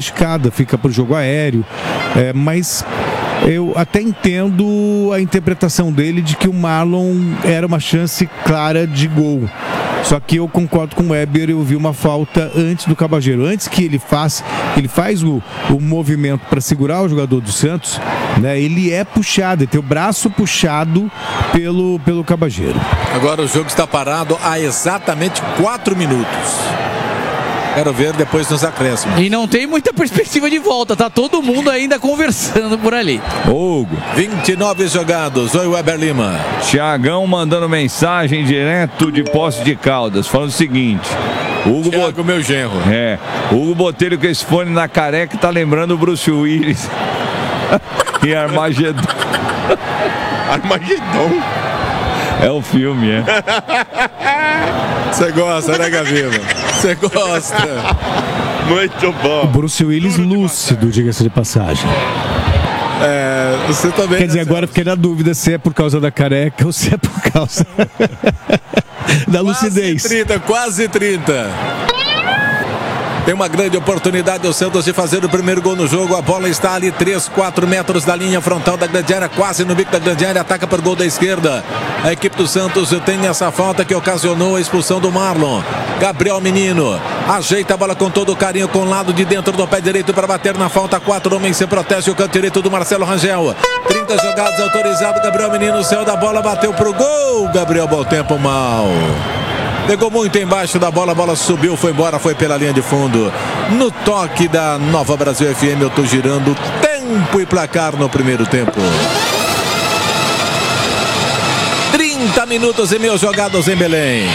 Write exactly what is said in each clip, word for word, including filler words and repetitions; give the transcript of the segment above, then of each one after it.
arriscada, fica para o jogo aéreo, é, mas eu até entendo a interpretação dele de que o Marlon era uma chance clara de gol. Só que eu concordo com o Weber, eu vi uma falta antes do Cabageiro. Antes que ele faz, ele faz o, o movimento para segurar o jogador do Santos, né? Ele é puxado, ele tem o braço puxado pelo, pelo Cabageiro. Agora o jogo está parado há exatamente quatro minutos. Quero ver depois nos acréscimos. E não tem muita perspectiva de volta, tá todo mundo ainda conversando por ali. Hugo. vinte e nove jogados. Oi, Weber Lima. Thiagão mandando mensagem direto de Poços de Caldas, falando o seguinte. Hugo Thiago, Bot... meu genro. É, Hugo Botelho com esse fone na careca tá lembrando o Bruce Willis. E Armagedon. Armagedon? É o filme, é. Você gosta, né, Gavino? Você gosta. Muito bom. O Bruce Willis lúcido, diga-se de passagem. É, você também. Quer dizer, agora fiquei na dúvida se é por causa da careca ou se é por causa da lucidez. Quase trinta, quase trinta. Tem uma grande oportunidade o Santos de fazer o primeiro gol no jogo. A bola está ali três, quatro metros da linha frontal da grande área, quase no bico da grande área. Ataca por gol da esquerda. A equipe do Santos tem essa falta que ocasionou a expulsão do Marlon. Gabriel Menino ajeita a bola com todo o carinho, com o lado de dentro do pé direito para bater na falta. Quatro homens se protege o canto direito do Marcelo Rangel. trinta jogadas autorizado. Gabriel Menino saiu da bola, bateu pro gol. Gabriel, bom tempo, mal. Pegou muito embaixo da bola, a bola subiu, foi embora, foi pela linha de fundo. No toque da Nova Brasil F M, eu tô girando tempo e placar no primeiro tempo. trinta minutos e mil jogados em Belém.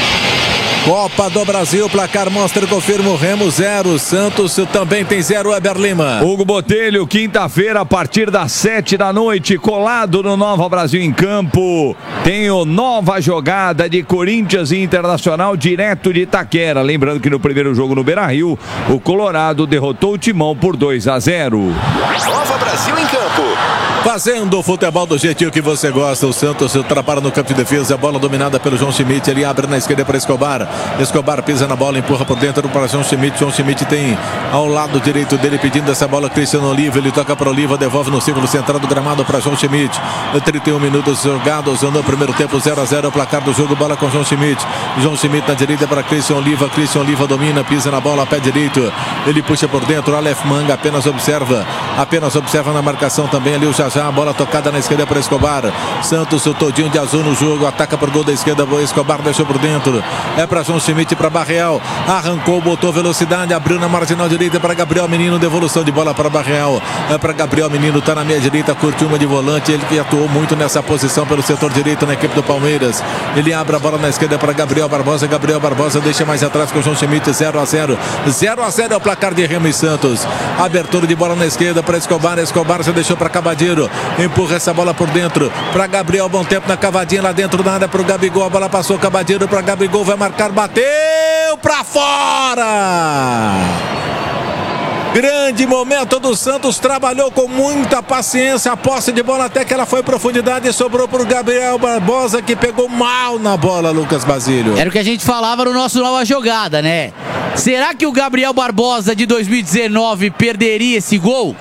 Copa do Brasil, placar mostra, confirma o Remo zero, Santos também tem zero, Weber Lima. Hugo Botelho, quinta-feira, a partir das sete da noite, colado no Nova Brasil em Campo. Tem o nova jogada de Corinthians e Internacional direto de Itaquera. Lembrando que no primeiro jogo no Beira-Rio, o Colorado derrotou o Timão por dois a zero. Nova Brasil em Campo. Fazendo o futebol do jeitinho que você gosta, o Santos ultrapara no campo de defesa, a bola dominada pelo João Schmidt, ele abre na esquerda para Escobar, Escobar pisa na bola, empurra por dentro para João Schmidt, João Schmidt tem ao lado direito dele pedindo essa bola, Cristiano Oliva, ele toca para Oliva, devolve no círculo central do gramado para João Schmidt, trinta e um minutos jogados no primeiro tempo, zero a zero, o placar do jogo, bola com João Schmidt, João Schmidt na direita para Cristiano Oliva, Cristiano Oliva domina, pisa na bola, pé direito, ele puxa por dentro, Aleph Manga apenas observa, apenas observa na marcação também ali o Jajá, a bola tocada na esquerda para Escobar, Santos o todinho de azul no jogo, ataca por gol da esquerda, Escobar deixou por dentro, é para João Schmidt, para Barreal, arrancou, botou velocidade, abriu na marginal direita para Gabriel Menino, devolução de bola para Barreal, é para Gabriel Menino, tá na meia direita, curte uma de volante, ele que atuou muito nessa posição pelo setor direito na equipe do Palmeiras, ele abre a bola na esquerda para Gabriel Barbosa, Gabriel Barbosa deixa mais atrás com o João Schmidt, zero a zero, zero a zero é o placar de Remo e Santos, abertura de bola na esquerda para Escobar, Escobar já deixou para Cavadeiro, empurra essa bola por dentro para Gabriel, bom tempo na cavadinha lá dentro da área para o Gabigol, a bola passou, Cavadeiro para Gabigol, vai marcar, bateu para fora. Grande momento do Santos, trabalhou com muita paciência a posse de bola até que ela foi em profundidade e sobrou para o Gabriel Barbosa, que pegou mal na bola, Lucas Basílio. Era o que a gente falava no nosso nova jogada, né? Será que o Gabriel Barbosa de dois mil e dezenove perderia esse gol?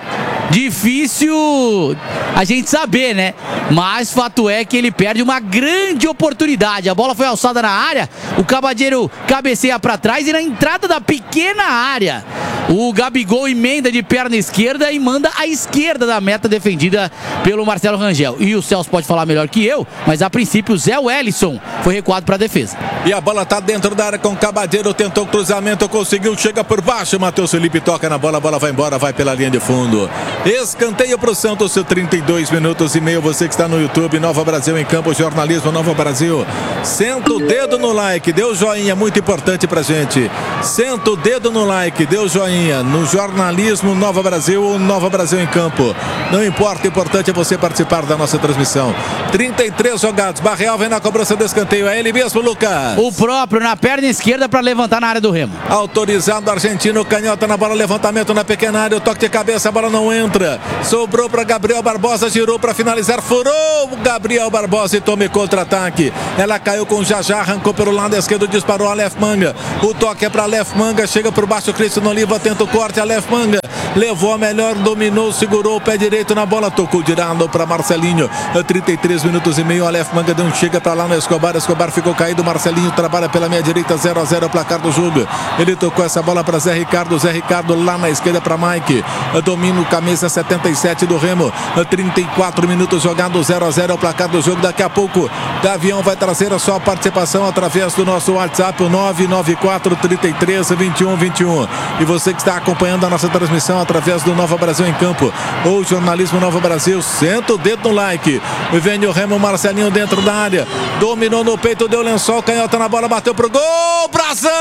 Difícil a gente saber, né? Mas fato é que ele perde uma grande oportunidade. A bola foi alçada na área, o Cavadeiro cabeceia para trás e na entrada da pequena área, o Gabigol emenda de perna esquerda e manda à esquerda da meta defendida pelo Marcelo Rangel. E o Celso pode falar melhor que eu, mas a princípio o Zé Wellison foi recuado para a defesa. E a bola tá dentro da área com o Cavadeiro, tentou cruzamento, conseguiu, chega por baixo, Matheus Felipe toca na bola, a bola vai embora, vai pela linha de fundo. Escanteio para o Santos, trinta e dois minutos e meio, você que está no YouTube, Nova Brasil em Campo, jornalismo Nova Brasil. Senta o dedo no like, dê o joinha, muito importante pra gente. Senta o dedo no like, dê o joinha, no jornalismo Nova Brasil ou Nova Brasil em Campo. Não importa, o importante é você participar da nossa transmissão. trinta e três jogados, Barreal vem na cobrança do escanteio, é ele mesmo, Lucas. O próprio na perna esquerda para levantar na área do Remo. Autorizado argentino, canhota na bola, levantamento na pequena área, o toque de cabeça, a bola não entra. entra. Sobrou para Gabriel Barbosa, girou para finalizar, furou o Gabriel Barbosa e tome contra-ataque. Ela caiu com o Jajá, arrancou pelo lado esquerdo, disparou a Aleph Manga. O toque é para Aleph Manga, chega por baixo, Cristiano Oliva tenta o corte, Aleph Manga levou a melhor, dominou, segurou o pé direito na bola, tocou direto para Marcelinho. trinta e três minutos e meio, Aleph Manga deu um chega para lá no Escobar, Escobar ficou caído, Marcelinho trabalha pela meia direita, zero a zero o placar do jogo. Ele tocou essa bola para Zé Ricardo, Zé Ricardo lá na esquerda para Mike, domina o camisa setenta e sete do Remo, trinta e quatro minutos jogando, zero a zero o placar do jogo. Daqui a pouco Gavião vai trazer a sua participação através do nosso WhatsApp, o nove nove quatro, trinta e três, vinte e um vinte e um. E você que está acompanhando a nossa transmissão através do Nova Brasil em Campo ou Jornalismo Nova Brasil, senta o dedo no like. Vem o Remo, Marcelinho dentro da área, dominou no peito, deu lençol, canhota na bola, bateu pro gol, Brazão!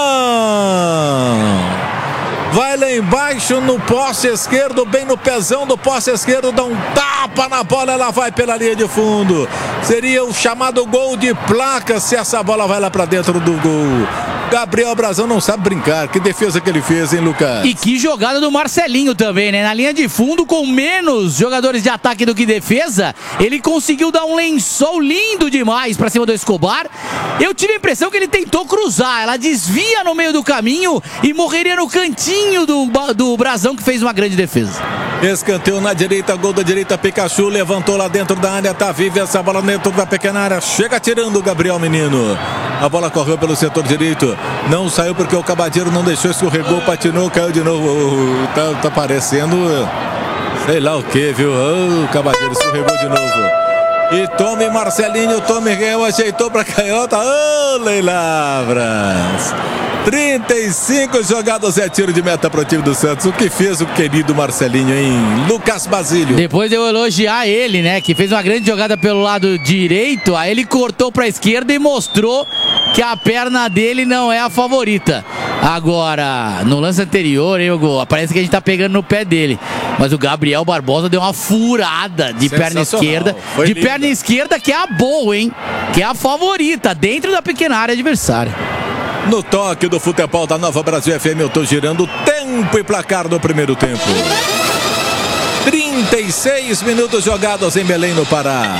Vai lá embaixo no poste esquerdo, bem no pezão do poste esquerdo, dá um tapa na bola, ela vai pela linha de fundo. Seria o chamado gol de placa se essa bola vai lá pra dentro do gol. Gabriel Brazão não sabe brincar. Que defesa que ele fez, hein, Lucas? E que jogada do Marcelinho também, né? Na linha de fundo, com menos jogadores de ataque do que defesa, ele conseguiu dar um lençol lindo demais pra cima do Escobar. Eu tive a impressão que ele tentou cruzar. Ela desvia no meio do caminho e morreria no cantinho do, do Brazão, que fez uma grande defesa. Escanteio na direita, gol da direita, Pikachu levantou lá dentro da área, tá viva essa bola dentro da pequena área, chega tirando o Gabriel Menino. A bola correu pelo setor direito, não saiu porque o Cabadeiro não deixou, escorregou, patinou, caiu de novo. Tá, tá parecendo, sei lá o que, viu? Oh, o Cabadeiro escorregou de novo. E tome Marcelinho, tome Real, ajeitou pra canhota. Ô, oh, Leilavras! trinta e cinco jogadas, é tiro de meta pro time do Santos. O que fez o querido Marcelinho, hein? Lucas Basílio. Depois de eu elogiar ele, né? Que fez uma grande jogada pelo lado direito. Aí ele cortou pra esquerda e mostrou que a perna dele não é a favorita. Agora, no lance anterior, hein, Hugo? Parece que a gente tá pegando no pé dele. Mas o Gabriel Barbosa deu uma furada de perna esquerda. Foi de linda. perna esquerda, que é a boa, hein? Que é a favorita, dentro da pequena área adversária. No toque do futebol da Nova Brasil F M, eu tô girando tempo e placar do primeiro tempo. trinta e seis minutos jogados em Belém, no Pará.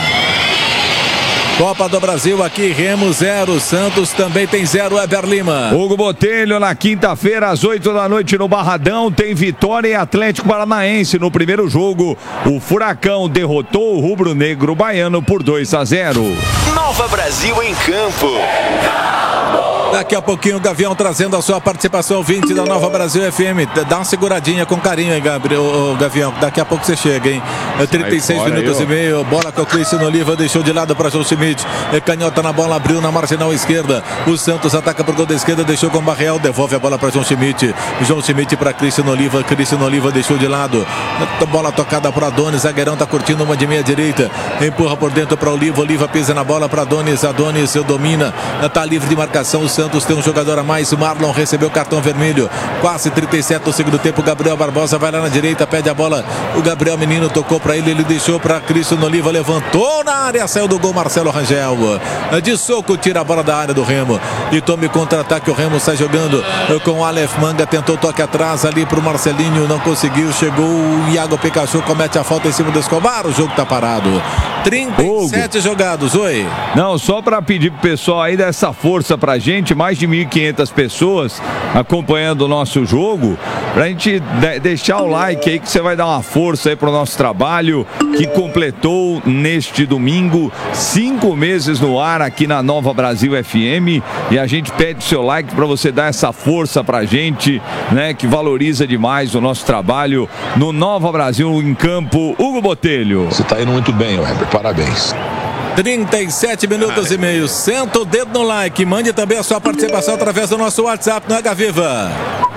Copa do Brasil aqui, Remo zero, Santos também tem zero, Eber Lima. Hugo Botelho, na quinta-feira, às oito da noite no Barradão, tem Vitória e Atlético Paranaense. No primeiro jogo, o Furacão derrotou o rubro-negro baiano por dois a zero. Nova Brasil em Campo. Daqui a pouquinho o Gavião trazendo a sua participação, vinte da Nova Brasil F M. Dá uma seguradinha com carinho, hein, Gabriel, o Gavião. Daqui a pouco você chega, hein? trinta e seis minutos e meio. Bola com o Cristiano Oliva, deixou de lado para João Schmidt. Canhota na bola, abriu na marginal esquerda. O Santos ataca pro gol da esquerda, deixou com o Barreal, devolve a bola para João Schmidt. João Schmidt para Cristiano Oliva. Cristiano Oliva deixou de lado. Bola tocada para Adonis. Zagueirão tá curtindo uma de meia direita. Empurra por dentro para Oliva. Oliva pisa na bola para Adonis. Adonis domina. Tá livre de marcação. O Santos tem um jogador a mais. O Marlon recebeu cartão vermelho. Quase trinta e sete do segundo tempo. Gabriel Barbosa vai lá na direita, pede a bola. O Gabriel Menino tocou para ele. Ele deixou para Cristiano Oliva. Levantou na área. Saiu do gol Marcelo Rangel. De soco, tira a bola da área do Remo. E tome contra-ataque. O Remo sai jogando com o Aleph Manga. Tentou toque atrás ali pro Marcelinho. Não conseguiu. Chegou o Iago Pikachu. Comete a falta em cima do Escobar. O jogo tá parado. trinta e sete Hugo. Jogados. Oi. Não, só para pedir pro pessoal aí dar essa força pra gente. Mais de mil e quinhentas pessoas acompanhando o nosso jogo. Pra gente de deixar o like aí, que você vai dar uma força aí pro nosso trabalho, que completou neste domingo cinco meses no ar aqui na Nova Brasil F M, e a gente pede seu like para você dar essa força pra gente, né, que valoriza demais o nosso trabalho no Nova Brasil em Campo. Hugo Botelho. Você tá indo muito bem, Weber, parabéns. trinta e sete minutos e meio. Senta o dedo no like. Mande também a sua participação através do nosso WhatsApp no H Viva.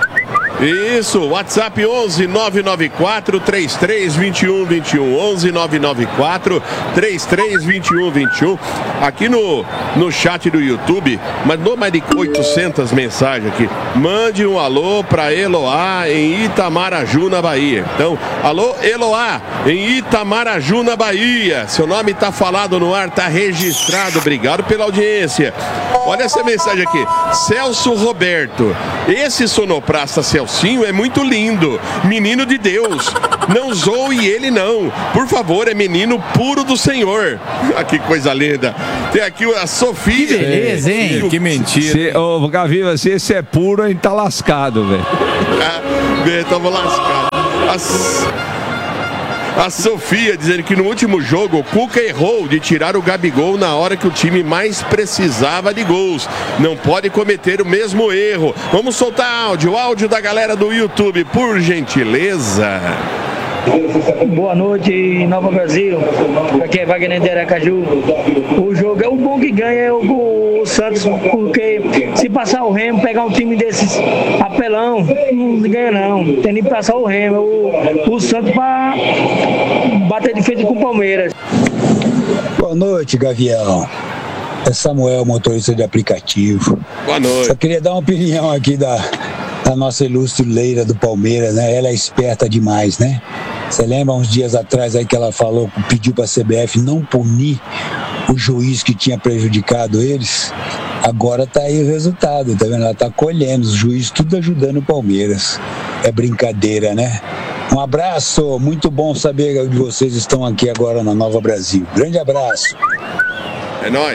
Isso, WhatsApp onze nove nove quatro, três três dois um dois um, onze nove nove quatro, três três dois um dois um. Aqui no, no chat do YouTube, mandou mais de oitocentas mensagens aqui. Mande um alô para Eloá em Itamaraju, na Bahia. Então, alô Eloá em Itamaraju, na Bahia. Seu nome está falado no ar, está registrado. Obrigado pela audiência. Olha essa mensagem aqui. Celso Roberto. Esse sonoplasta Celso mocinho é muito lindo, menino de Deus. Não zoe ele não. Por favor, é menino puro do Senhor. Ah, que coisa linda. Tem aqui a Sofia. Que beleza, hein? Que mentira. Se, ô, Gaviva, se esse é puro, a gente tá lascado, velho. Ah, tamo lascado. As... A Sofia dizendo que no último jogo o Cuca errou de tirar o Gabigol na hora que o time mais precisava de gols. Não pode cometer o mesmo erro. Vamos soltar áudio, áudio da galera do YouTube, por gentileza. Boa noite, Nova Brasil. Aqui é Wagner de Aracaju. O jogo é o bom que ganha é o, o Santos, porque se passar o Remo, pegar um time desses apelão, não ganha não. Tem nem que passar o Remo, o, o Santos para bater de frente com o Palmeiras. Boa noite, Gavião. É Samuel, motorista de aplicativo. Boa noite. Só queria dar uma opinião aqui da, da nossa ilustre Leila do Palmeiras, né? Ela é esperta demais, né? Você lembra uns dias atrás aí que ela falou, pediu para a C B F não punir o juiz que tinha prejudicado eles? Agora tá aí o resultado, tá vendo? Ela tá colhendo, os juízes tudo ajudando o Palmeiras. É brincadeira, né? Um abraço, muito bom saber que vocês estão aqui agora na Nova Brasil. Grande abraço. É nóis.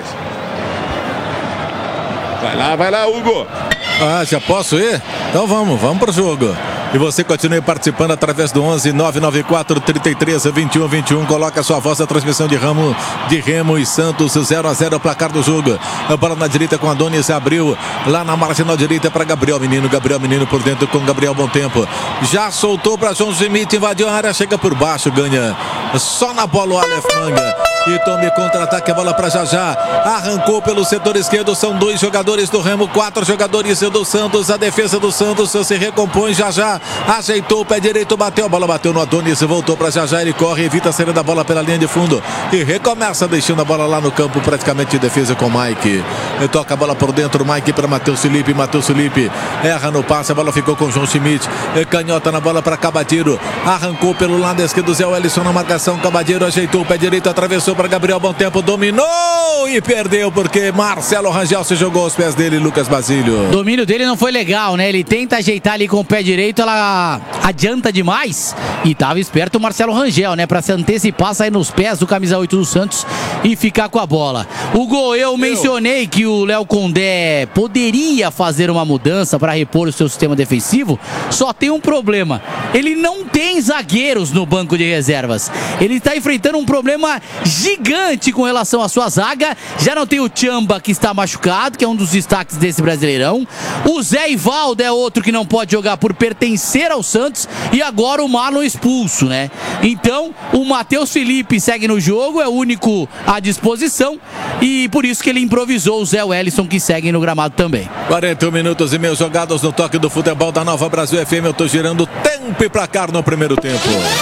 Vai lá, vai lá, Hugo. Ah, já posso ir? Então vamos, vamos pro jogo. E você continue participando através do onze nove nove quatro, trinta e três, vinte e um, vinte e um. Coloca a sua voz na transmissão de Ramo, de Remo e Santos, zero a zero o placar do jogo. A bola na direita com Adonis, abriu lá na marginal direita para Gabriel Menino. Gabriel Menino por dentro com Gabriel Bom Tempo. Já soltou para João Schmidt, invadiu a área, chega por baixo, ganha só na bola o Aleph Manga. E tome contra-ataque, a bola para Jajá. Arrancou pelo setor esquerdo, são dois jogadores do Remo, quatro jogadores do Santos. A defesa do Santos se recompõe, Jajá ajeitou o pé direito, bateu, a bola bateu no Adonis, voltou para Jajá, ele corre, evita a saída da bola pela linha de fundo e recomeça deixando a bola lá no campo, praticamente de defesa com o Mike. Ele toca a bola por dentro, Mike para Matheus Felipe, Matheus Felipe erra no passe, a bola ficou com o João Schmidt, canhota na bola para Cabadiro, arrancou pelo lado esquerdo, Zé Wellison na marcação, Cabadiro ajeitou o pé direito, atravessou para Gabriel Bom Tempo, dominou e perdeu porque Marcelo Rangel se jogou aos pés dele, Lucas Basílio. O domínio dele não foi legal, né? Ele tenta ajeitar ali com o pé direito, ela adianta demais e tava esperto o Marcelo Rangel, né? Pra se antecipar, sair nos pés do camisa oito do Santos e ficar com a bola. Hugo, eu mencionei que o Léo Condé poderia fazer uma mudança para repor o seu sistema defensivo, só tem um problema. Ele não tem zagueiros no banco de reservas. Ele está enfrentando um problema gigante com relação à sua zaga. Já não tem o Tchamba, que está machucado, que é um dos destaques desse Brasileirão. O Zé Ivaldo é outro que não pode jogar por pertencer ao Santos. E agora o Marlon expulso, né? Então, o Matheus Felipe segue no jogo, é o único à disposição. E por isso que ele improvisou o Zé Wellison, que segue no gramado também. quarenta e um minutos e meio jogados no toque do futebol da Nova Brasil F M. Eu tô girando tempo e placar no primeiro tempo.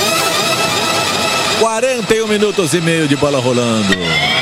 quarenta e um minutos e meio de bola rolando.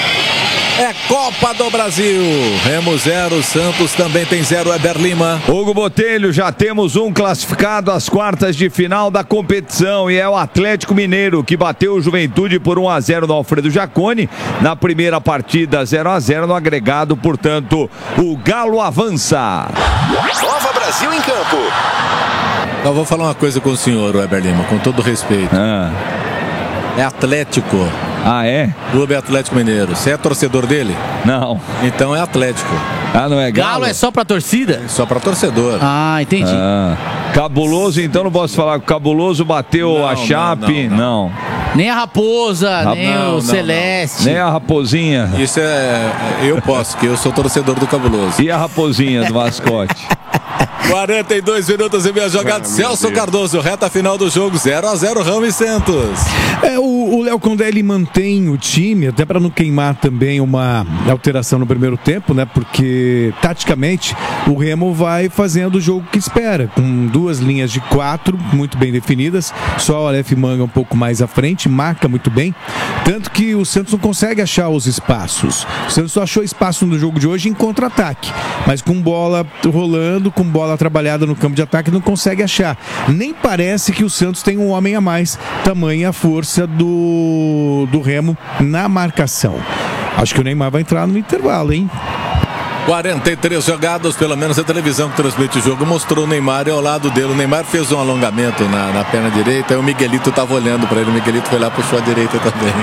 É Copa do Brasil. Remo zero, Santos também tem zero, Eber Lima. Hugo Botelho, já temos um classificado às quartas de final da competição e é o Atlético Mineiro, que bateu o Juventude por um a zero no Alfredo Jaconi. Na primeira partida, zero a zero no agregado, portanto, o Galo avança. Nova Brasil em campo. Eu vou falar uma coisa com o senhor, Eber Lima, com todo respeito. Ah. É Atlético. Ah, é? Clube Atlético Mineiro. Você é torcedor dele? Não. Então é Atlético. Ah, não é Galo? Galo é só pra torcida? É só pra torcedor. Ah, entendi. Ah. Cabuloso, então não posso falar que o Cabuloso bateu não, a Chape? Não, não, não. Nem a Raposa, Rap... nem não, o não, Celeste. Nem a Raposinha. Isso é... Eu posso, que eu sou torcedor do Cabuloso. E a Raposinha do mascote? quarenta e dois minutos e meia jogada. Ah, Celso Deus. Cardoso, reta final do jogo, zero a zero, Ramo e Santos. É, o Léo Condé, ele mantém o time, até para não queimar também uma alteração no primeiro tempo, né? Porque, taticamente, o Remo vai fazendo o jogo que espera, com duas linhas de quatro muito bem definidas, só o Aleph Manga um pouco mais à frente, marca muito bem, tanto que o Santos não consegue achar os espaços. O Santos só achou espaço no jogo de hoje em contra-ataque, mas com bola rolando, com bola trabalhada no campo de ataque, não consegue achar. Nem parece que o Santos tem um homem a mais, tamanha a força do, do Remo na marcação. Acho que o Neymar vai entrar no intervalo, hein? quarenta e três jogadas, pelo menos a televisão que transmite o jogo mostrou o Neymar e ao lado dele. O Neymar fez um alongamento na, na perna direita e o Miguelito estava olhando para ele. O Miguelito foi lá e puxou a direita também.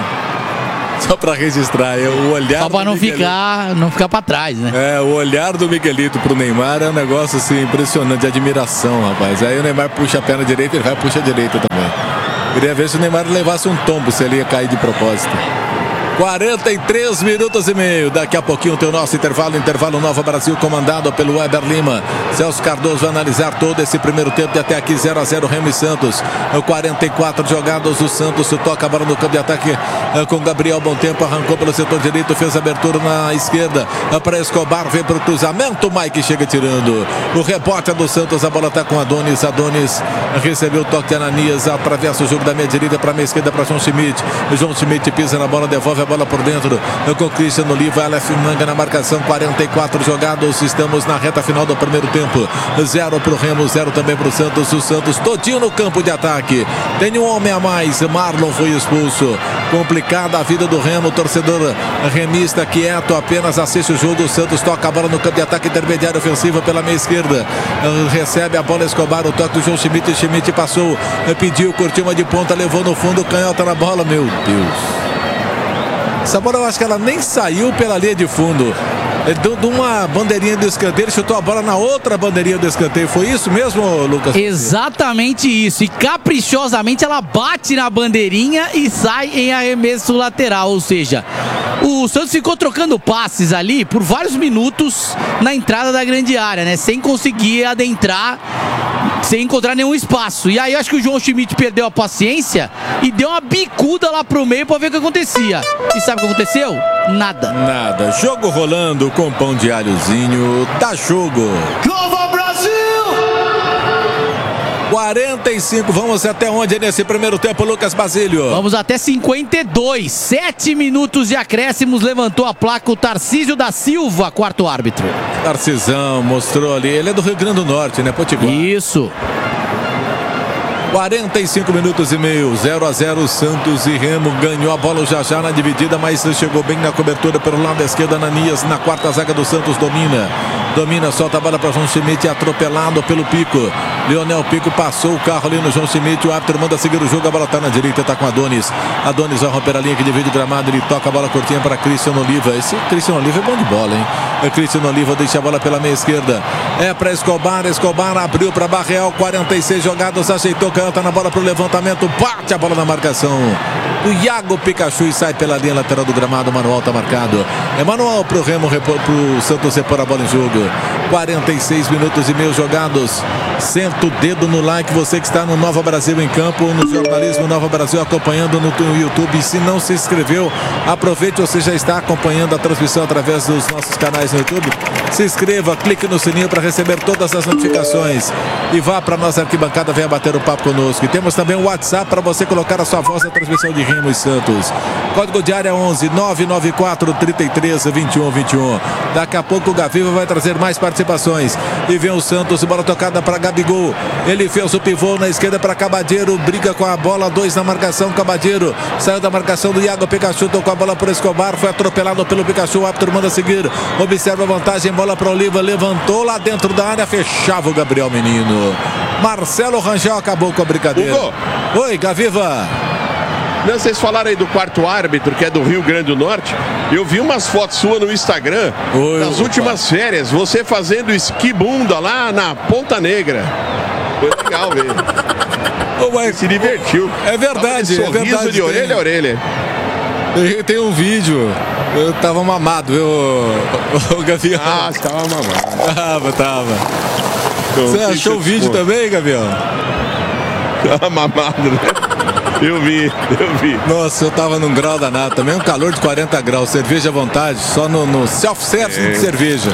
Só para registrar, o olhar. Só para não ficar, não ficar para trás, né? É, o olhar do Miguelito pro Neymar é um negócio assim impressionante, de admiração, rapaz. Aí o Neymar puxa a perna direita, ele vai puxa a direita também. Queria ver se o Neymar levasse um tombo, se ele ia cair de propósito. quarenta e três minutos e meio. Daqui a pouquinho tem o nosso intervalo. Intervalo Nova Brasil, comandado pelo Weber Lima. Celso Cardoso vai analisar todo esse primeiro tempo de até aqui. zero a zero Remo e Santos. quarenta e quatro jogados. O Santos toca a bola no campo de ataque com Gabriel. Bom tempo. Arrancou pelo setor direito. Fez abertura na esquerda para Escobar. Vem para o cruzamento. Mike chega tirando. O rebote é do Santos. A bola está com Adonis. Adonis recebeu o toque de Ananias. Atravessa o jogo da meia direita para a meia esquerda para João Schmidt. João Schmidt pisa na bola, devolve a bola por dentro com Cristiano Oliva, Aleph Manga na marcação. Quarenta e quatro jogados, estamos na reta final do primeiro tempo. Zero pro Remo, zero também pro Santos. O Santos todinho no campo de ataque. Tem um homem a mais, Marlon foi expulso. Complicada a vida do Remo, torcedor remista quieto, apenas assiste o jogo. O Santos toca a bola no campo de ataque intermediário ofensivo pela meia esquerda. Recebe a bola Escobar, o toque do João Schmidt. Schmidt passou, pediu, curtiu uma de ponta, levou no fundo, canhota na bola. Meu Deus. Essa bola eu acho que ela nem saiu pela linha de fundo. De uma bandeirinha do escanteio, ele chutou a bola na outra bandeirinha do escanteio. Foi isso mesmo, Lucas? Exatamente isso. E caprichosamente ela bate na bandeirinha e sai em arremesso lateral. Ou seja, o Santos ficou trocando passes ali por vários minutos na entrada da grande área, né? Sem conseguir adentrar, sem encontrar nenhum espaço. E aí eu acho que o João Schmidt perdeu a paciência e deu uma bicuda lá pro meio pra ver o que acontecia. E sabe o que aconteceu? Nada. Nada. Jogo rolando com pão de alhozinho. Dá jogo. Nova Brasil! quarenta e cinco, vamos até onde nesse primeiro tempo, Lucas Basílio? Vamos até cinquenta e dois, sete minutos de acréscimos, levantou a placa o Tarcísio da Silva, quarto árbitro. Tarcisão mostrou ali, ele é do Rio Grande do Norte, né, Potiguar? Isso. quarenta e cinco minutos e meio, zero a zero, Santos e Remo. Ganhou a bola já já na dividida, mas chegou bem na cobertura pelo lado esquerdo. Ananias na quarta zaga do Santos, domina. Domina, solta a bola para João Schmidt, atropelado pelo Pico. Leonel Pico passou o carro ali no João Schmidt. O árbitro manda seguir o jogo, a bola está na direita, está com Adonis. Adonis vai romper a linha que divide o gramado. Ele toca a bola curtinha para Cristiano Oliva. Esse Cristiano Oliva é bom de bola, hein? É Cristiano Oliva, deixa a bola pela meia esquerda. É para Escobar. Escobar abriu para Barreal. quarenta e seis jogados, ajeitou, canta na bola para o levantamento. Bate a bola na marcação do Iago Pikachu e sai pela linha lateral do gramado. Manual está marcado. É manual para o Remo, para o Santos repor a bola em jogo. quarenta e seis minutos e meio jogados. Senta o dedo no like, você que está no Nova Brasil em Campo, no Jornalismo Nova Brasil, acompanhando no YouTube. Se não se inscreveu, aproveite, você já está acompanhando a transmissão através dos nossos canais no YouTube. Se inscreva, clique no sininho para receber todas as notificações e vá para a nossa arquibancada, venha bater o papo conosco. E temos também o WhatsApp para você colocar a sua voz na transmissão de Remo e Santos. Código de área onze nove nove quatro, trinta e três, vinte e um, vinte e um. Daqui a pouco o Gaviva vai trazer mais participações. E vem o Santos, bola tocada para Gabigol. Ele fez o pivô na esquerda para Cabadeiro, briga com a bola, dois na marcação. Cabadeiro saiu da marcação do Iago Pikachu, tocou a bola para Escobar, foi atropelado pelo Pikachu. O árbitro manda seguir, observa a vantagem, bola para Oliva, levantou lá dentro da área, fechava o Gabriel Menino. Marcelo Rangel acabou com a brincadeira. Hugo. Oi, Gaviva. Não, vocês falaram aí do quarto árbitro, que é do Rio Grande do Norte. Eu vi umas fotos suas no Instagram, Oi, das opa. últimas férias, você fazendo esquibunda lá na Ponta Negra. Foi legal ver. Ô, mas, se divertiu. É verdade, sorriso é verdade. de orelha a orelha. Tem, tem um vídeo. Eu tava mamado, viu, o Gavião? Ah, você tava mamado. Tava, tava. Então, você achou o vídeo expor. também, Gavião? Tava mamado, né? Eu vi, eu vi. Nossa, eu tava num grau danado também, um calor de quarenta graus, cerveja à vontade, só no, no self-service é. de cerveja.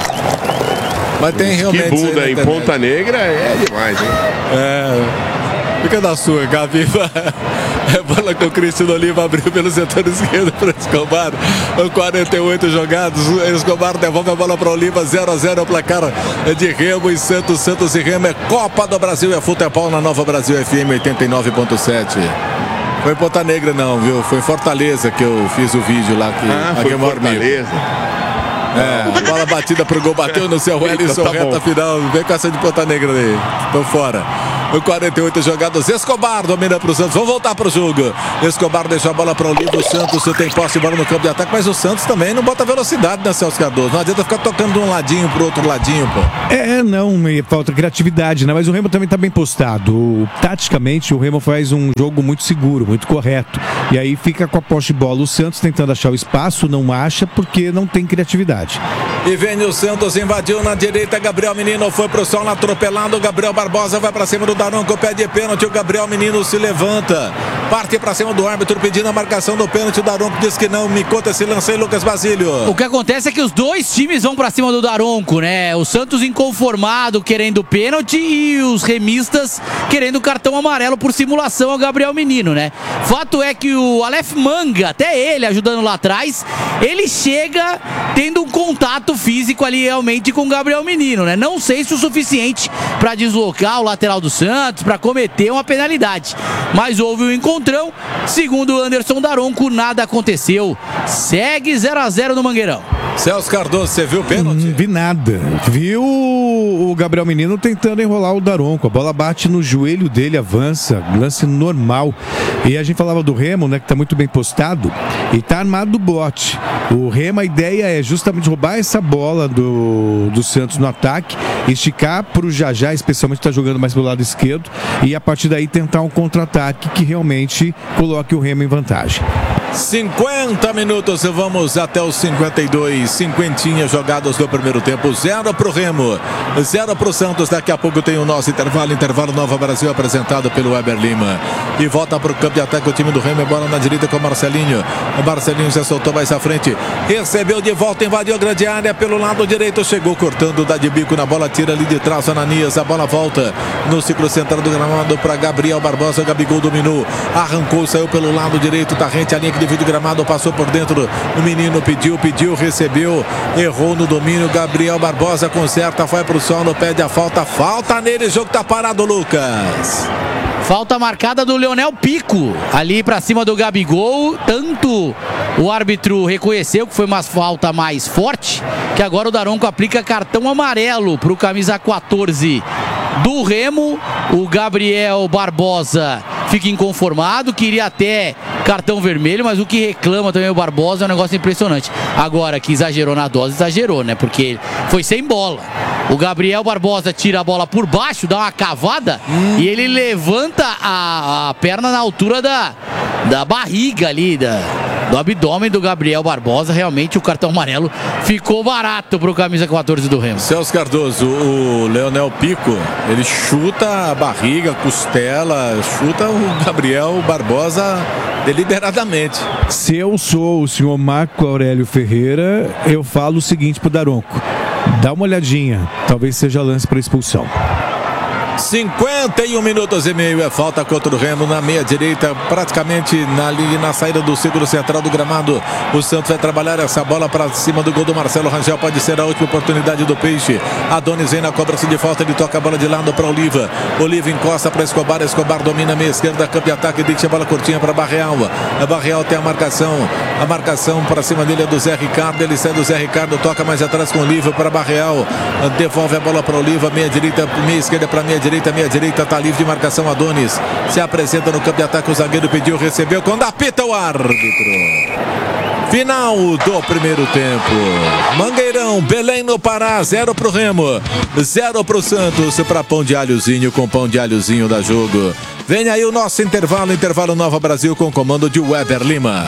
Mas tem realmente... Que bunda em Ponta Negra é demais, hein? É... Fica da sua, Gaviva. É bola com o Cristiano Oliva, abriu pelo setor esquerdo para Escobar. quarenta e oito jogados. Escobar devolve a bola para Oliva. zero a zero o placar de Remo e Santos. Santos e Remo é Copa do Brasil. É futebol na Nova Brasil F M oitenta e nove ponto sete. Foi em Ponta Negra não, viu? Foi em Fortaleza que eu fiz o vídeo lá. Que ah, foi em Fortaleza. É, bola batida pro gol, bateu no seu Wellington, tá reta final. Vem com essa de Ponta Negra aí. Tô fora. O quarenta e oito jogadas, Escobar domina pro Santos. Vamos voltar pro jogo. Escobar deixou a bola para o Olivo. O Santos tem posse de bola no campo de ataque, mas o Santos também não bota velocidade, né, Celso Cardoso? Não adianta ficar tocando de um ladinho pro outro ladinho, pô. É, não, falta criatividade, né? Mas o Remo também tá bem postado. O, taticamente, o Remo faz um jogo muito seguro, muito correto. E aí fica com a posse de bola. O Santos tentando achar o espaço, não acha porque não tem criatividade. E vem o Santos, invadiu na direita, Gabriel Menino foi pro solo, atropelado, Gabriel Barbosa vai pra cima do Daronco, pede pênalti, o Gabriel Menino se levanta, parte pra cima do árbitro pedindo a marcação do pênalti, o Daronco diz que não, me conta esse lance aí, Lucas Basílio. O que acontece é que os dois times vão pra cima do Daronco, né? O Santos inconformado querendo pênalti e os remistas querendo cartão amarelo por simulação ao Gabriel Menino, né? Fato é que o Aleph Manga, até ele ajudando lá atrás, ele chega tendo um contato físico ali realmente com o Gabriel Menino, né? Não sei se o suficiente para deslocar o lateral do Santos, para cometer uma penalidade, mas houve um encontrão. Segundo o Anderson Daronco, nada aconteceu. Segue zero a zero no Mangueirão. Celso Cardoso, você viu o pênalti? Não vi nada. Viu o Gabriel Menino tentando enrolar o Daronco. A bola bate no joelho dele, avança. Lance normal. E a gente falava do Remo, né? Que tá muito bem postado. E tá armado do bote. O Remo, a ideia é justamente roubar essa bola do, do Santos no ataque, esticar pro Jajá, especialmente tá jogando mais pelo lado esquerdo. E a partir daí tentar um contra-ataque que realmente coloque o Remo em vantagem. cinquenta minutos, vamos até os cinquenta e dois, cinquentinha jogados do primeiro tempo, zero pro Remo, zero pro Santos. Daqui a pouco tem o nosso intervalo, intervalo Nova Brasil apresentado pelo Weber Lima. E volta pro campo de ataque o time do Remo, bola na direita com o Marcelinho. O Marcelinho já soltou mais à frente, recebeu de volta, invadiu a grande área pelo lado direito, chegou cortando, dá de bico na bola, tira ali de trás, Ananias, a bola volta no ciclo central do gramado para Gabriel Barbosa, Gabigol dominou, arrancou, saiu pelo lado direito, tá rente a linha que divide o gramado, passou por dentro, o menino pediu, pediu, recebeu, errou no domínio, Gabriel Barbosa conserta, vai pro solo, pede a falta, falta nele, o jogo tá parado, Lucas. Falta marcada do Leonel Pico, ali pra cima do Gabigol. Tanto o árbitro reconheceu que foi uma falta mais forte, que agora o Daronco aplica cartão amarelo pro camisa quatorze do Remo. O Gabriel Barbosa fica inconformado, queria até cartão vermelho, mas o que reclama também o Barbosa é um negócio impressionante. Agora, que exagerou na dose, exagerou, né? Porque foi sem bola. O Gabriel Barbosa tira a bola por baixo, dá uma cavada hum. e ele levanta a, a perna na altura da, da barriga ali, da, do abdômen do Gabriel Barbosa. Realmente o cartão amarelo ficou barato pro camisa quatorze do Remo. Celso Cardoso, o Leonel Pico, ele chuta a barriga, costela, chuta o Gabriel Barbosa deliberadamente. Se eu sou o senhor Marco Aurélio Ferreira, eu falo o seguinte pro Daronco: dá uma olhadinha, talvez seja lance para expulsão. cinquenta e um minutos e meio, é falta contra o Remo na meia direita, praticamente na linha, na saída do círculo central do gramado. O Santos vai trabalhar essa bola para cima do gol do Marcelo Rangel, pode ser a última oportunidade do Peixe. Adonis vem na cobrança de falta, ele toca a bola de lado para Oliva. Oliva encosta para Escobar, Escobar domina a meia esquerda, campo de ataque, deixa a bola curtinha para Barreal. A Barreal tem a marcação, a marcação para cima dele é do Zé Ricardo, ele sai do Zé Ricardo, toca mais atrás com Oliva para Barreal, devolve a bola para Oliva, meia direita, meia esquerda para meia direita, meia direita, tá livre de marcação, Adonis se apresenta no campo de ataque, o zagueiro pediu, recebeu, quando apita o árbitro. Final do primeiro tempo, Mangueirão, Belém no Pará, zero pro Remo, zero pro Santos, para Pão de Alhozinho, com Pão de Alhozinho da jogo. Vem aí o nosso intervalo, intervalo Nova Brasil com comando de Weber Lima.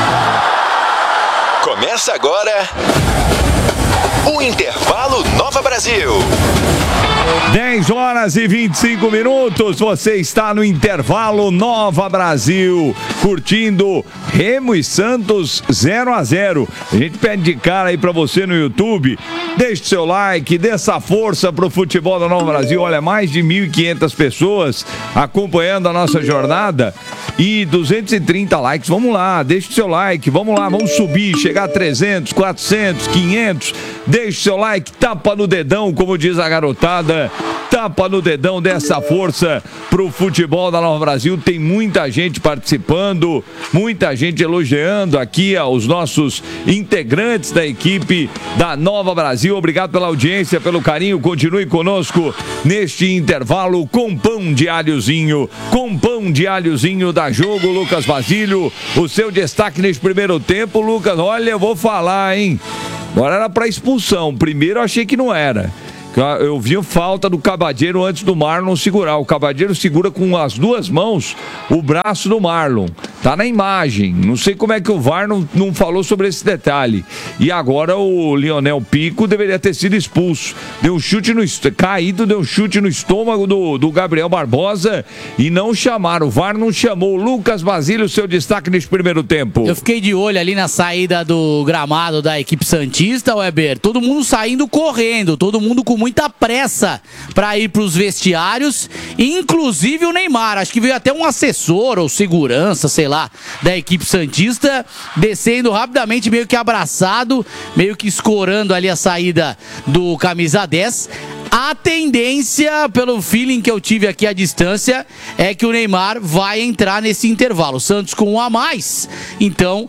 Começa agora o intervalo Nova Brasil. dez horas e vinte e cinco minutos, você está no intervalo Nova Brasil, curtindo Remo e Santos zero a zero. A gente pede de cara aí pra você no YouTube, deixe seu like, dê essa força pro futebol da Nova Brasil. Olha, mais de mil e quinhentas pessoas acompanhando a nossa jornada. e duzentos e trinta likes. Vamos lá, deixe o seu like, vamos lá, vamos subir, chegar a trezentos, quatrocentos, quinhentos. Deixe o seu like, tapa no dedão, como diz a garotada. Tapa no dedão dessa força pro futebol da Nova Brasil. Tem muita gente participando, muita gente elogiando aqui aos nossos integrantes da equipe da Nova Brasil. Obrigado pela audiência, pelo carinho. Continue conosco neste intervalo com pão de alhozinho. Com pão de alhozinho da Jogo, Lucas Basílio. O seu destaque neste primeiro tempo, Lucas. Olha, eu vou falar, hein? Agora era para expulsão. Primeiro eu achei que não era. Eu vi falta do Cabadeiro antes do Marlon segurar. O Cabadeiro segura com as duas mãos o braço do Marlon. Tá na imagem. Não sei como é que o V A R não, não falou sobre esse detalhe. E agora o Lionel Pico deveria ter sido expulso. Deu um chute no caído, deu um chute no estômago do, do Gabriel Barbosa e não chamaram. O V A R não chamou. Lucas Basílio, seu destaque nesse primeiro tempo. Eu fiquei de olho ali na saída do gramado da equipe santista, Weber. Todo mundo saindo correndo, todo mundo com muita pressa para ir para os vestiários, inclusive o Neymar. Acho que veio até um assessor ou segurança, sei lá, da equipe santista, descendo rapidamente, meio que abraçado, meio que escorando ali a saída do camisa dez. A tendência, pelo feeling que eu tive aqui à distância, é que o Neymar vai entrar nesse intervalo. Santos com um a mais, então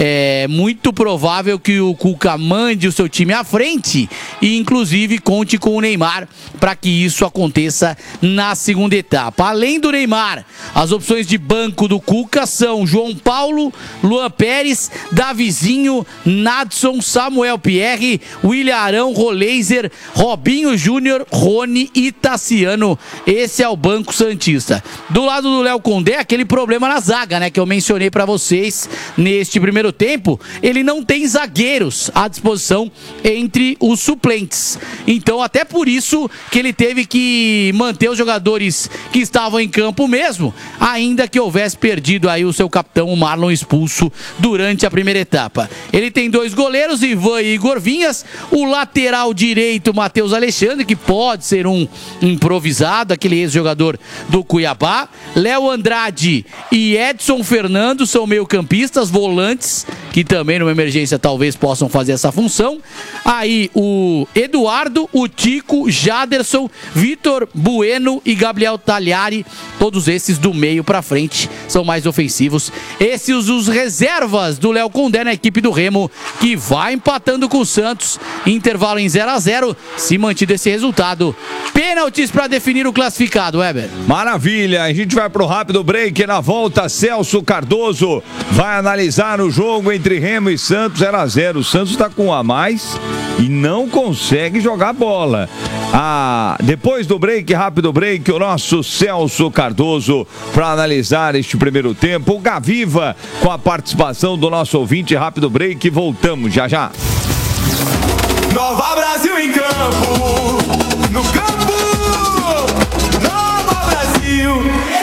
é muito provável que o Cuca mande o seu time à frente e inclusive conte com o Neymar para que isso aconteça na segunda etapa. Além do Neymar, as opções de banco do Cuca são João Paulo, Luan Pérez, Davizinho, Nadson, Samuel Pierre, William Arão, Roleiser, Robinho Júnior, Rony e Tassiano. Esse é o banco santista. Do lado do Léo Condé, aquele problema na zaga, né, que eu mencionei para vocês neste primeiro tempo. Ele não tem zagueiros à disposição entre os suplentes. Então, até por isso que ele teve que manter os jogadores que estavam em campo mesmo, ainda que houvesse perdido aí o seu capitão, o Marlon, expulso durante a primeira etapa. Ele tem dois goleiros, Ivan e Igor Vinhas, o lateral direito, Matheus Alexandre, que pode ser um improvisado, aquele ex-jogador do Cuiabá. Léo Andrade e Edson Fernando são meio-campistas, volantes, que também numa emergência talvez possam fazer essa função. Aí o Eduardo, o Tico, Jaderson, Vitor Bueno e Gabriel Tagliari, todos esses do meio pra frente, são mais ofensivos. Esses os reservas do Léo Condé na equipe do Remo, que vai empatando com o Santos, intervalo em zero a zero, se mantido esse resultado. Pênaltis para definir o classificado, Weber. Maravilha, a gente vai pro rápido break. Na volta, Celso Cardoso vai analisar o jogo entre Remo e Santos, zero a zero. O Santos está com um a mais e não consegue jogar bola. Ah, depois do break, rápido break, o nosso Celso Cardoso para analisar este primeiro tempo. O Gaviva com a participação do nosso ouvinte. Rápido break, voltamos já já. Nova Brasil em campo, no campo, Nova Brasil.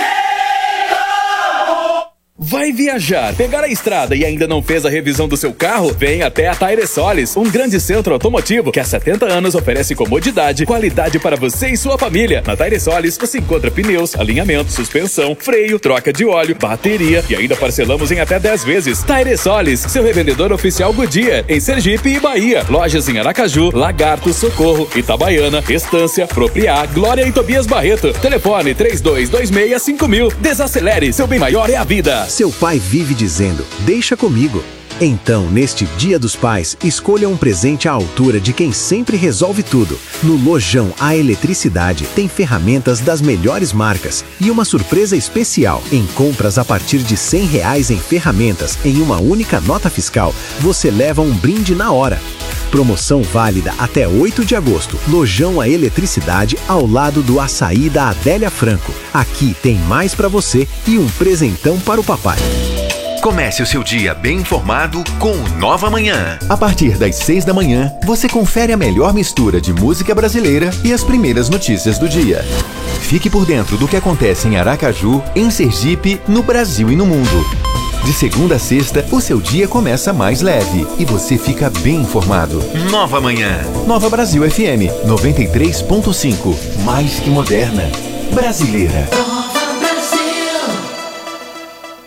Vai viajar, pegar a estrada e ainda não fez a revisão do seu carro? Vem até a Tairesolis, um grande centro automotivo que há setenta anos oferece comodidade, qualidade para você e sua família. Na Tairesolis você encontra pneus, alinhamento, suspensão, freio, troca de óleo, bateria e ainda parcelamos em até dez vezes. Tairesolis, seu revendedor oficial Goodyear, em Sergipe e Bahia. Lojas em Aracaju, Lagarto, Socorro, Itabaiana, Estância, Propriá, Glória e Tobias Barreto. Telefone três dois dois seis cinco mil. Desacelere, seu bem maior é a vida. Seu pai vive dizendo, deixa comigo. Então, neste Dia dos Pais, escolha um presente à altura de quem sempre resolve tudo. No Lojão A Eletricidade tem ferramentas das melhores marcas e uma surpresa especial. Em compras a partir de cem reais em ferramentas em uma única nota fiscal, você leva um brinde na hora. Promoção válida até oito de agosto. Lojão A Eletricidade, ao lado do Açaí da Adélia Franco. Aqui tem mais para você e um presentão para o papai. Comece o seu dia bem informado com o Nova Manhã. A partir das seis da manhã, você confere a melhor mistura de música brasileira e as primeiras notícias do dia. Fique por dentro do que acontece em Aracaju, em Sergipe, no Brasil e no mundo. De segunda a sexta, o seu dia começa mais leve e você fica bem informado. Nova Manhã. Nova Brasil F M, noventa e três ponto cinco. Mais que moderna. Brasileira.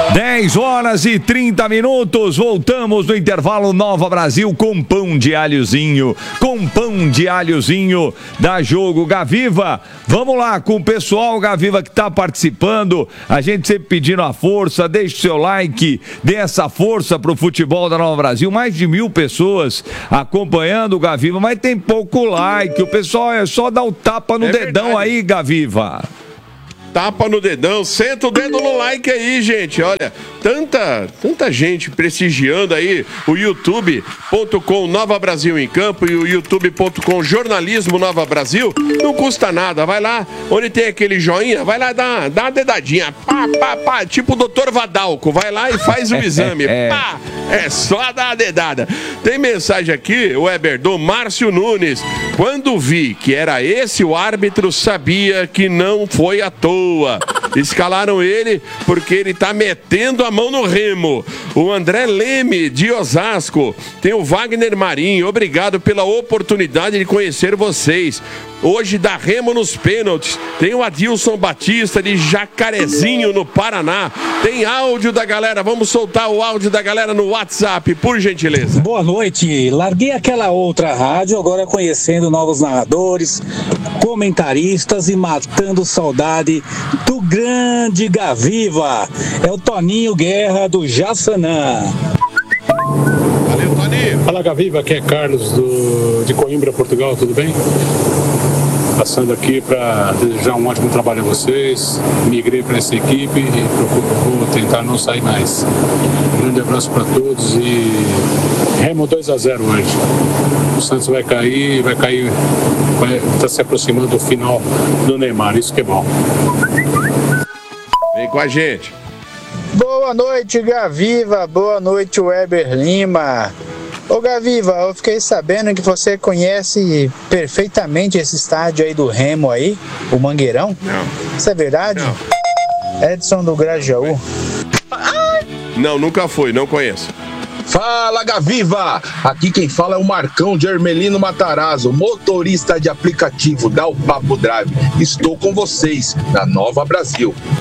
dez horas e trinta minutos, voltamos no intervalo Nova Brasil com pão de alhozinho, com pão de alhozinho da Jogo Gaviva. Vamos lá com o pessoal Gaviva que está participando, a gente sempre pedindo a força, deixe seu like, dê essa força pro futebol da Nova Brasil, mais de mil pessoas acompanhando o Gaviva, mas tem pouco like, o pessoal é só dar o tapa no é dedão verdade. aí, Gaviva. Tapa no dedão, senta o dedo no like aí, gente. Olha, tanta, tanta gente prestigiando aí o youtube ponto com Nova Brasil em Campo e o youtube ponto com Jornalismo Nova Brasil. Não custa nada, vai lá, onde tem aquele joinha, vai lá dar, dar uma dedadinha, pá, pá, pá, tipo o doutor Vadalco, vai lá e faz o exame, pá, é só dar a dedada. Tem mensagem aqui, Weber, do Márcio Nunes. Quando vi que era esse o árbitro, sabia que não foi à toa. Escalaram ele porque ele tá metendo a mão no remo. O André Leme, de Osasco. Tem o Wagner Marinho. Obrigado pela oportunidade de conhecer vocês. Hoje dá remo nos pênaltis. Tem o Adilson Batista de Jacarezinho, no Paraná. Tem áudio da galera. Vamos soltar o áudio da galera no WhatsApp, por gentileza. Boa noite. Larguei aquela outra rádio, agora conhecendo novos narradores, comentaristas e matando saudade do grande Gaviva. É o Toninho Guerra do Jaçanã. Valeu, Toninho. Fala, Gaviva, aqui é Carlos do, de Coimbra, Portugal, tudo bem? Passando aqui para desejar um ótimo trabalho a vocês. Migrei para essa equipe e procuro, vou tentar não sair mais. Um grande abraço para todos e remo dois a zero hoje. O Santos vai cair, vai cair, vai estar se aproximando do final do Neymar, isso que é bom. Vem com a gente. Boa noite, Gaviva. Boa noite, Weber Lima. Ô Gaviva, eu fiquei sabendo que você conhece perfeitamente esse estádio aí do Remo aí, o Mangueirão. Não. Isso é verdade? Não. Edson do Grajaú. Não, nunca fui, não conheço. Fala, Gaviva! Aqui quem fala é o Marcão de Hermelino Matarazzo, motorista de aplicativo da O Papo Drive. Estou com vocês na Nova Brasil.